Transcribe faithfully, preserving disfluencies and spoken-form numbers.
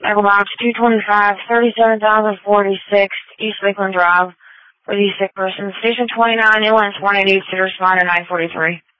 Medical box two twenty-five, thirty-seven thousand forty-six, East Lakeland Drive, for the sick person. Station twenty-nine, ambulance one eighty to respond to nine forty-three.